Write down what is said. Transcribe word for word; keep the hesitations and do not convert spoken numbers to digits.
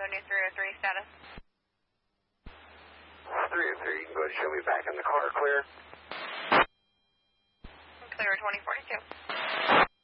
Orlando, new three oh three status. three oh three, you can go ahead and show me back in the car. Clear? Clear twenty forty-two.